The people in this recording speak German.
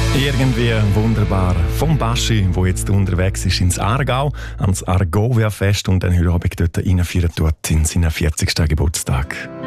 Irgendwie wunderbar. Vom Baschi, der jetzt unterwegs ist ins Aargau, ans Argovia-Fest und dann heute Abend dort reinfeiern tut in seinen 40. Geburtstag.